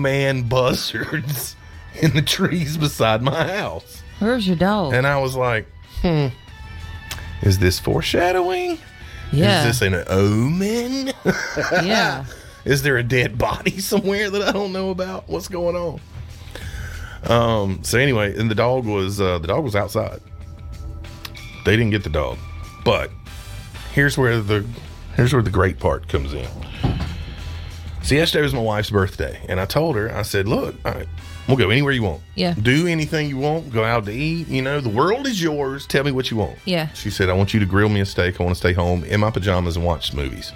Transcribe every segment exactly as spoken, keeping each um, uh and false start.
man buzzards in the trees beside my house. Where's your dog? And I was like, hmm, is this foreshadowing? Yeah. Is this an omen? Yeah. Is there a dead body somewhere that I don't know about? What's going on? Um. So anyway, and the dog was uh, the dog was outside. They didn't get the dog, but here's where the here's where the great part comes in. So yesterday was my wife's birthday, and I told her, I said, look, all right, we'll go anywhere you want. Yeah. Do anything you want. Go out to eat. You know, the world is yours. Tell me what you want. Yeah. She said, I want you to grill me a steak. I want to stay home in my pajamas and watch movies.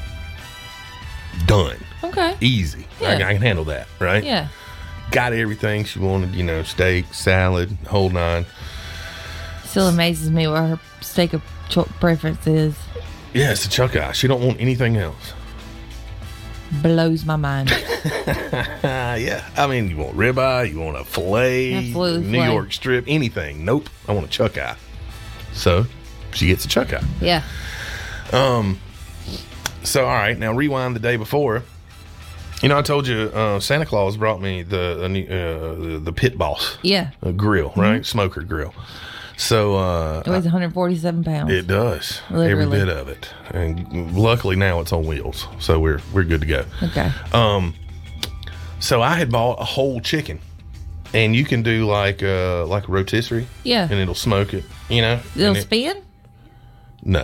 Done. Okay. Easy. Yeah. I, I can handle that, right? Yeah. Got everything she wanted, you know, steak, salad, whole nine. Still amazes me what her steak of cho- preference is. Yeah, it's a chuck eye. She don't want anything else. Blows my mind. Uh, yeah. I mean, you want ribeye, you want a filet, Absolutely New filet. York strip, anything. Nope. I want a chuck eye. So she gets a chuck eye. Yeah. Um. So, all right. Now, rewind the day before. You know, I told you uh, Santa Claus brought me the uh, the, the Pit Boss Yeah. uh, grill, right? Mm-hmm. Smoker grill. So uh, It weighs one hundred forty-seven pounds. it does Literally. every bit of it, and luckily now it's on wheels, so we're we're good to go. Okay. Um, so I had bought a whole chicken, and you can do like uh like a rotisserie, Yeah. and it'll smoke it. You know, It'll And it- spin? No,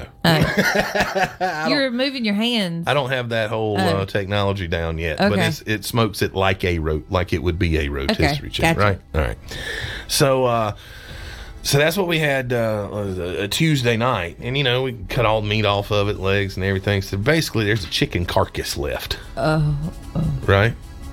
Oh. You're moving your hands. I don't have that whole Oh. uh, technology down yet, but Okay. it's, it smokes it like a ro- like it would be a rotisserie chicken, gotcha. right? All right. So, uh, so that's what we had uh, a, a Tuesday night, and you know we cut all the meat off of it, legs and everything. So basically, there's a chicken carcass left, Oh. right?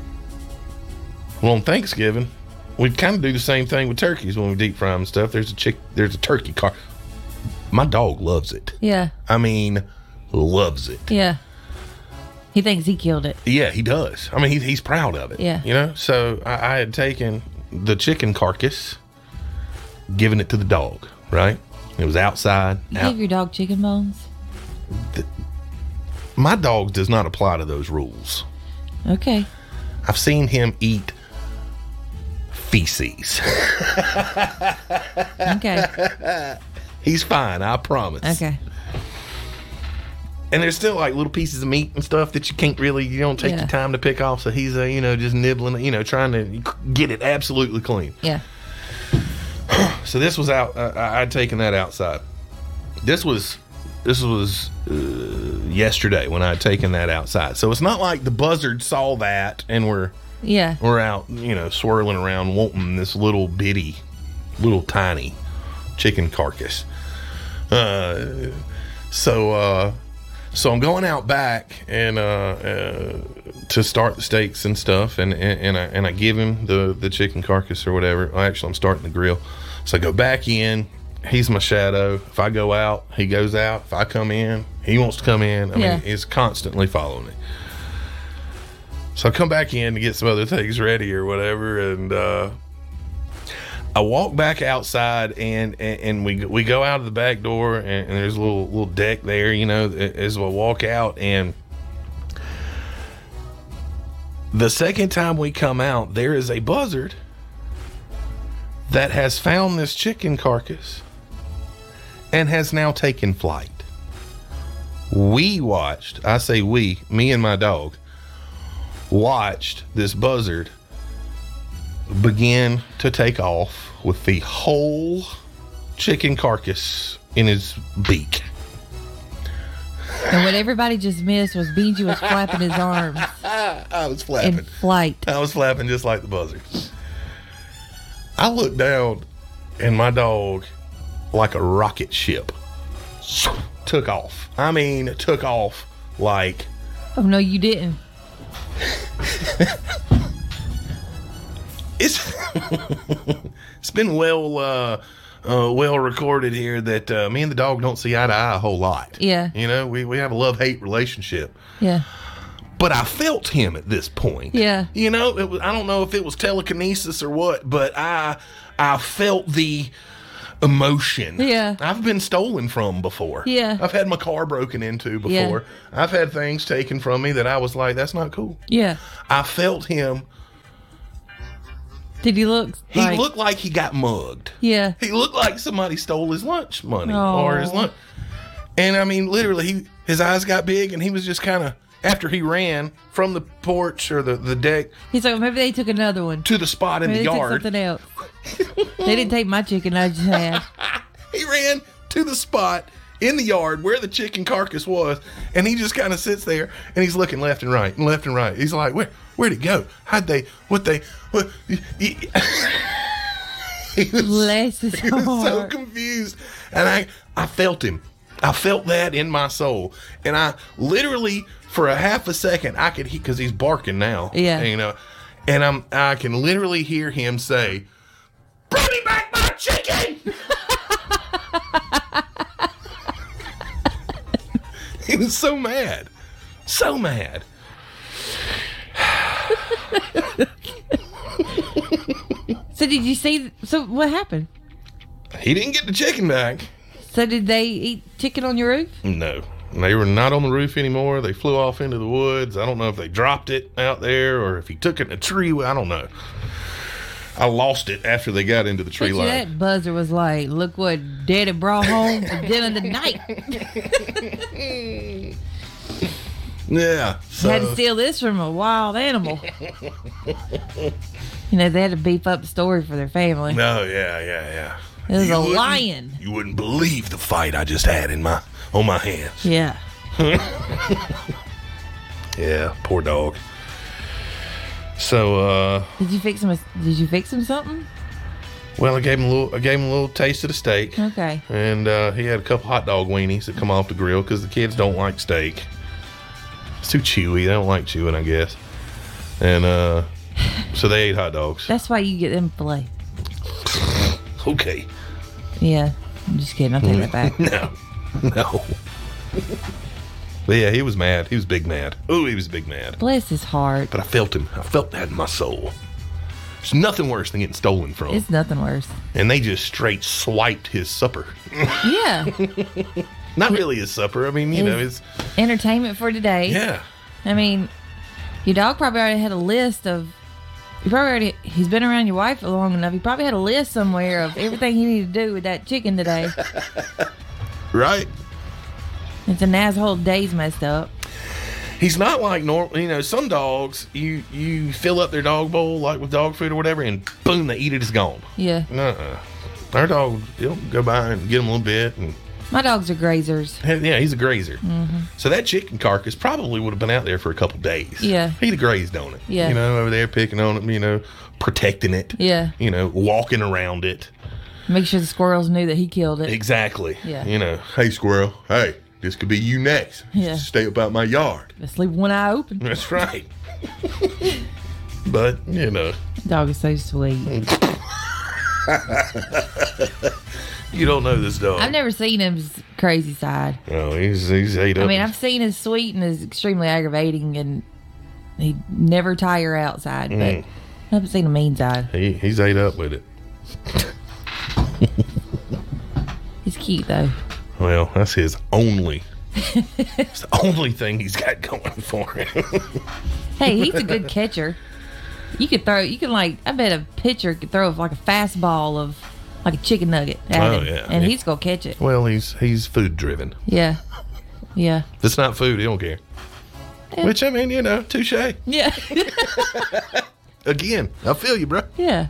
Well, on Thanksgiving, we kind of do the same thing with turkeys when we deep fry them and stuff. There's a chick, there's a turkey car. My dog loves it. Yeah. I mean, loves it. Yeah. He thinks he killed it. Yeah, he does. I mean, he, he's proud of it. Yeah. You know, so I, I had taken the chicken carcass, given it to the dog, right? It was outside. You out- give your dog chicken bones? My dog does not apply to those rules. Okay. I've seen him eat feces. Okay. He's fine, I promise. Okay. And there's still like little pieces of meat and stuff that you can't really, you don't take Yeah. your time to pick off. So he's, uh, you know, just nibbling, you know, trying to get it absolutely clean. Yeah. So this was out. Uh, I- I'd taken that outside. This was this was uh, yesterday when I'd taken that outside. So it's not like the buzzard saw that and we're Yeah. we're out, you know, swirling around wanting this little bitty, little tiny chicken carcass. Uh, so uh, so I'm going out back and uh, uh, to start the steaks and stuff, and and, and I and I give him the the chicken carcass or whatever. Well, actually, I'm starting the grill, so I go back in. He's my shadow. If I go out, he goes out. If I come in, he wants to come in. I Yeah. mean, he's constantly following me. So I come back in to get some other things ready or whatever, and uh, I walk back outside, and, and, and we we go out of the back door, and, and there's a little little deck there, you know, as I walk out, and the second time we come out, there is a buzzard that has found this chicken carcass and has now taken flight. We watched, I say we, me and my dog, watched this buzzard begin to take off with the whole chicken carcass in his beak. And what everybody just missed was Benji was flapping his arms I was in flapping. flight. I was flapping just like the buzzard. I looked down, and my dog, like a rocket ship, took off. I mean, took off like... Oh, no, you didn't. It's it's been well uh, uh, well recorded here that uh, me and the dog don't see eye to eye a whole lot. Yeah. You know, we, we have a love-hate relationship. Yeah. But I felt him at this point. Yeah. You know, it was, I don't know if it was telekinesis or what, but I I felt the emotion. Yeah. I've been stolen from before. Yeah. I've had my car broken into before. Yeah. I've had things taken from me that I was like, that's not cool. Yeah. I felt him Did he look? He like, looked like he got mugged. Yeah. He looked like somebody stole his lunch money Aw. or his lunch. And I mean, literally, he his eyes got big, and he was just kind of, after he ran from the porch or the, the deck He's like, maybe they took another one. to the spot in Maybe the they yard, took something else. They didn't take my chicken I just had. he ran to the spot in the yard where the chicken carcass was, and he just kind of sits there, and he's looking left and right and left and right. He's like, where where'd it go? How'd they, what they, what? He, he was, Bless his he was so heart. confused, and I, I felt him. I felt that in my soul, and I literally, for a half a second, I could, because he's barking now, Yeah. you know, and I'm, I can literally hear him say, "Bring me back my chicken." He was so mad, so mad. So did you see? So what happened? He didn't get the chicken back. So did they eat chicken on your roof? No, they were not on the roof anymore. They flew off into the woods. I don't know if they dropped it out there or if he took it in a tree. I don't know. I lost it after they got into the tree Bet you line. that buzzer was like, "Look what Daddy brought home for dinner tonight." Yeah. So, Had to steal this from a wild animal. You know, they had to beef up the story for their family. no, yeah, yeah, yeah. It was You a wouldn't- lion. You wouldn't believe the fight I just had in my on my hands. Yeah. Yeah, poor dog. So, uh, Did you fix him? A, did you fix him something? well, I gave him a little. I gave him a little taste of the steak. Okay. And uh, he had a couple hot dog weenies that come off the grill because the kids don't like steak. It's too chewy. They don't like chewing, I guess. And uh, so they ate hot dogs. That's why you get them filet. Okay. Yeah. I'm just kidding. I'll take that back. No. No. But yeah, he was mad. He was big mad. Oh, he was big mad. Bless his heart. But I felt him. I felt that in my soul. There's nothing worse than getting stolen from. It's nothing worse. And they just straight swiped his supper. Yeah. Not really his supper. I mean, you know, His- it's... Entertainment for today. Yeah. I mean, your dog probably already had a list of. He probably already. He's been around your wife long enough. He probably had a list somewhere of everything he needed to do with that chicken today. Right? It's an asshole day's messed up. He's not like normal. You know, some dogs, you you fill up their dog bowl like with dog food or whatever, and boom, they eat it. It's gone. Yeah. Nuh-uh. Our dog, he'll go by and get him a little bit, and My dogs are grazers. yeah, he's a grazer. Mm-hmm. So that chicken carcass probably would have been out there for a couple days. Yeah. He'd have grazed on it. Yeah. You know, over there picking on it, you know, protecting it. Yeah. You know, walking around it. Make sure the squirrels knew that he killed it. Exactly. Yeah. You know, hey, squirrel, hey, this could be you next. Yeah. Stay about my yard. Just leave one eye open. That's right. But, you know, Dog is so sweet. you don't know this dog. I've never seen his crazy side. Oh, he's he's ate up. I mean, I've seen his sweet and his extremely aggravating, and he never tire outside. But Mm. I haven't seen a mean side. he he's ate up with it. He's cute though. Well, that's his only. It's the only thing he's got going for him. Hey, he's a good catcher. You could throw. You can like. I bet a pitcher could throw like a fastball of like a chicken nugget at Oh, him, yeah. and Yeah. he's gonna catch it. Well, he's he's food driven. Yeah, yeah, If it's not food, he don't care. Yeah. Which I mean, you know, touche. yeah, Again, I feel you, bro. yeah.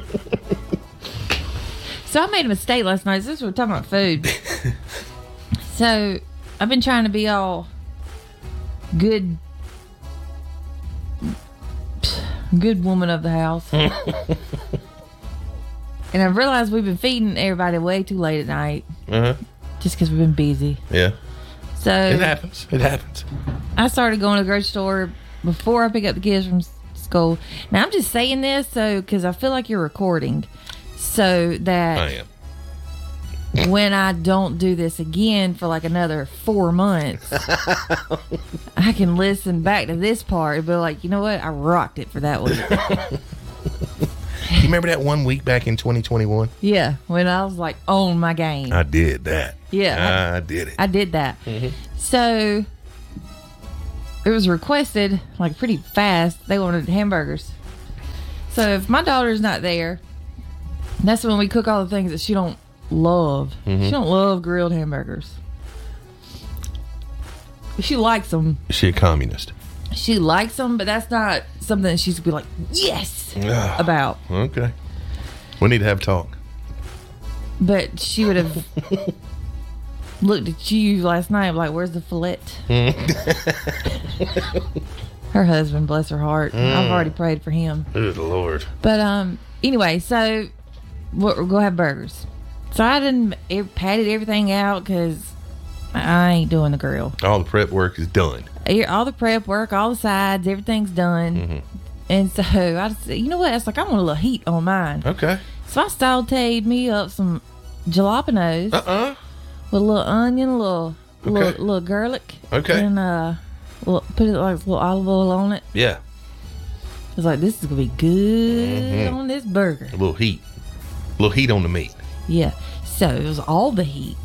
So I made a mistake last night. This we're talking about food. So I've been trying to be all good, good woman of the house. And I've realized we've been feeding everybody way too late at night Uh huh. just because we've been busy. Yeah. It So happens. It happens. I started going to the grocery store before I pick up the kids from s- school. Now I'm just saying this so because I feel like you're recording, so that I am. when I don't do this again for like another four months, I can listen back to this part and be like, you know what? I rocked it for that one. You remember that one week back in twenty twenty-one? Yeah, when I was like on my game. I did that. Yeah, I did it. I did that. So it was requested like pretty fast. They wanted hamburgers. So if my daughter's not there, that's when we cook all the things that she don't love. Mm-hmm. She don't love grilled hamburgers. She likes them. Is she a communist? She likes them, but that's not something that she's gonna be like, yes, Ah. about. Okay. We need to have a talk. But she would have looked at you last night like, where's the fillet? Her husband, bless her heart. Mm. I've already prayed for him. Good Lord. But um, anyway, so we're, we're gonna have burgers. So I didn't it, patted everything out because I ain't doing the grill. All the prep work is done. All the prep work, all the sides, everything's done. Mm-hmm. And so I just, you know what? It's like I want a little heat on mine. Okay. So I sauteed me up some jalapenos Uh-uh. with a little onion, a little, Okay. little, little garlic. Okay. And uh, little, put it like a little olive oil on it. Yeah. It's like, this is gonna be good Mm-hmm. on this burger. A little heat. A little heat on the meat. Yeah. So it was all the heat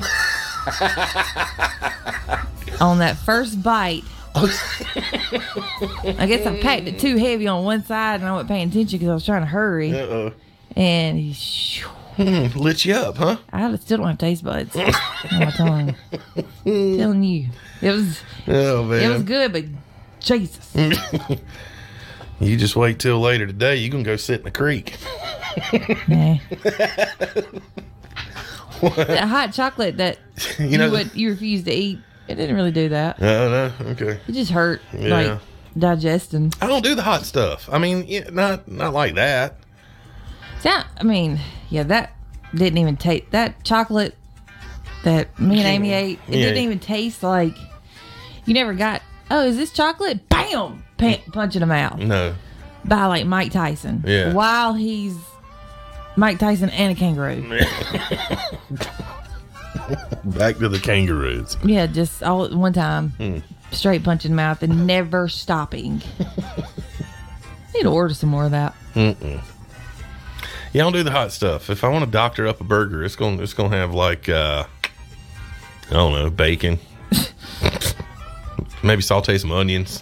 on that first bite. I guess I packed it too heavy on one side and I wasn't paying attention because I was trying to hurry. Uh-oh. And he, shoo, Hmm, lit you up, huh? I still don't have taste buds on my tongue. Telling you, it was Oh, man. it was good, but Jesus, You just wait till later today. You can go sit in the creek. nah. That hot chocolate that You you, know- would you refused to eat, it didn't really do that. Oh, no? Okay. It just hurt, Yeah. like digesting. I don't do the hot stuff. I mean, yeah, not not like that. That, I mean, yeah, that didn't even taste. That chocolate that me and Amy ate, it Yeah. didn't even taste like. You never got. Oh, is this chocolate? Bam! Pa- punch in the mouth No. by like Mike Tyson. Yeah. While he's Mike Tyson and a kangaroo. Back to the kangaroos. Yeah, just all at one time, Hmm. straight punch in the mouth and never stopping. Need to order some more of that. Mm-mm. Yeah, I don't do the hot stuff. If I want to doctor up a burger, it's gonna it's gonna have like uh, I don't know, bacon, maybe saute some onions,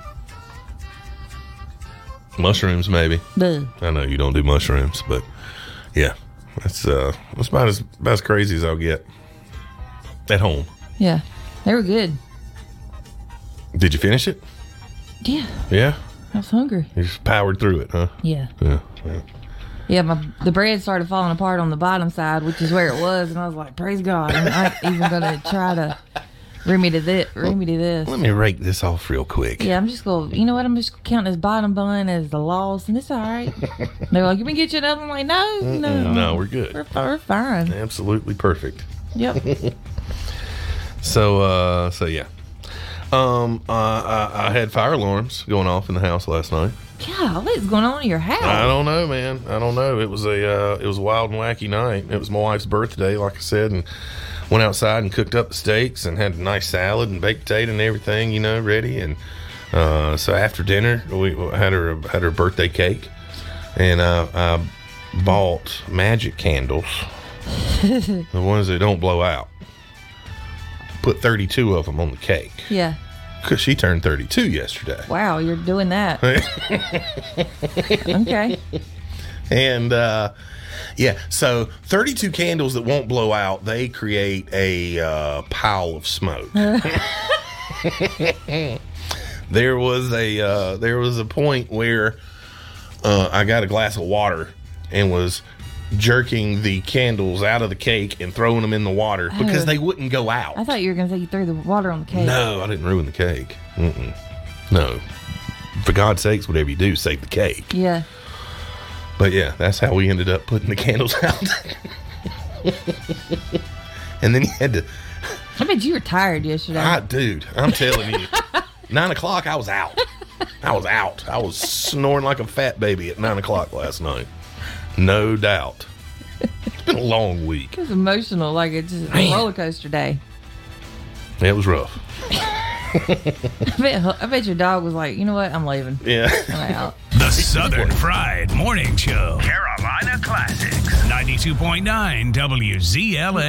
mushrooms, maybe. Ugh. I know you don't do mushrooms, but yeah, that's uh, that's about as about as crazy as I'll get at home. Yeah, they were good. Did you finish it? Yeah, Yeah, I was hungry. you just powered through it, huh? Yeah. Yeah. yeah. Yeah, my the bread started falling apart on the bottom side, which is where it was, and I was like, "Praise God!" I'm not even gonna try to remedy this. Remedy this. Let me rake this off real quick. Yeah, I'm just going. You know what? I'm just counting this bottom bun as the loss, and it's all right. They're like, "Can we get you another?" I'm like, "No, no, No, we're good. We're, fi- we're fine." Absolutely perfect. Yep. So, uh, so yeah. Um, uh, I, I had fire alarms going off in the house last night. God, what is going on in your house? I don't know, man. I don't know. It was a, uh, it was a wild and wacky night. It was my wife's birthday, like I said, and went outside and cooked up the steaks and had a nice salad and baked potato and everything, you know, ready. And uh, so after dinner, we had her had her birthday cake, and uh, I bought magic candles, the ones that don't blow out. Put thirty-two of them on the cake. Yeah. Because she turned thirty-two yesterday. Wow, you're doing that. Okay. And, uh, yeah, so thirty-two candles that won't blow out, they create a uh, pile of smoke. There was a uh, there was a point where uh, I got a glass of water and was jerking the candles out of the cake and throwing them in the water because Oh. they wouldn't go out. I thought you were going to say you threw the water on the cake. No, I didn't ruin the cake. Mm-mm. No. For God's sakes, whatever you do, save the cake. Yeah. But yeah, that's how we ended up putting the candles out. And then you had to, I bet you were tired yesterday. I, dude, I'm telling you, nine o'clock, I was out. I was out. I was snoring like a fat baby at nine o'clock last night. No doubt. It's been a long week. It was emotional, like it's just a Man. roller coaster day. It was rough. I bet, I bet your dog was like, you know what? I'm leaving. Yeah. I'm out. The Southern Fried Morning Show. Carolina Classics. ninety-two point nine W Z L A.